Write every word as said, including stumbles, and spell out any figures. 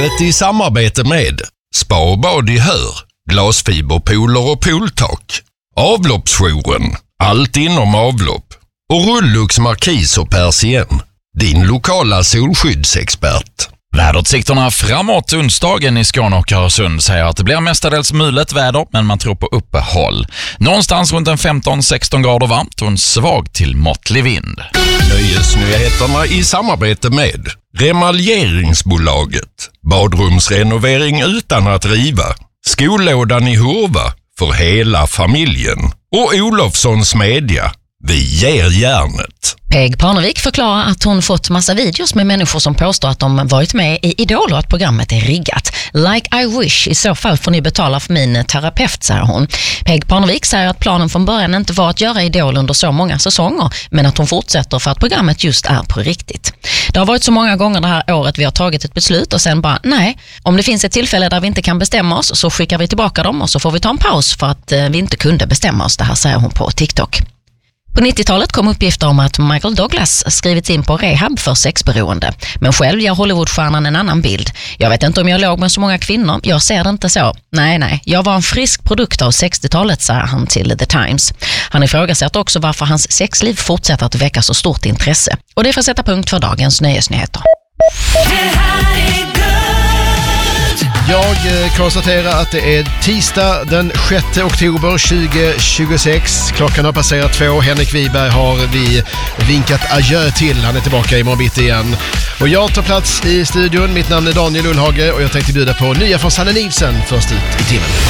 Programmet i samarbete med Spa och bad i Hör, glasfiberpooler och pooltak, Avloppsjouren, allt inom avlopp och Rullux Markis och Persien, din lokala solskyddsexpert. Väderutsikterna framåt onsdagen i Skåne och Öresund säger att det blir mestadels mulet väder, men man tror på uppehåll. Någonstans runt en femton sexton grader varmt och en svag till måttlig vind. Nöjesnyheterna i samarbete med Remaljeringsbolaget, badrumsrenovering utan att riva, Skollådan i Hurva för hela familjen och Olofssons Media. Vi ger järnet. Peg Parnevik förklarar att hon fått massa videos med människor som påstår att de varit med i Idol och att programmet är riggat. Like I wish, i så fall får ni betala för min terapeut, säger hon. Peg Parnevik säger att planen från början inte var att göra Idol under så många säsonger, men att hon fortsätter för att programmet just är på riktigt. Det har varit så många gånger det här året vi har tagit ett beslut och sen bara, nej, om det finns ett tillfälle där vi inte kan bestämma oss så skickar vi tillbaka dem och så får vi ta en paus för att vi inte kunde bestämma oss. Det här säger hon på TikTok. På nittiotalet kom uppgifter om att Michael Douglas skrivits in på rehab för sexberoende. Men själv ger Hollywoodstjärnan en annan bild. Jag vet inte om jag låg med så många kvinnor. Jag ser det inte så. Nej, nej. Jag var en frisk produkt av sextiotalet, säger han till The Times. Han ifrågasätter också varför hans sexliv fortsätter att väcka så stort intresse. Och det får sätta punkt för dagens nöjesnyheter. Jag konstaterar att det är tisdag den sjätte oktober tjugohundratjugosex. Klockan har passerat två. Henrik Wiberg har vi vinkat adjö till. Han är tillbaka imorgon bitti igen. Och jag tar plats i studion. Mitt namn är Daniel Ullhage och jag tänkte bjuda på nya från Sanne Nilsen först ut i timmen.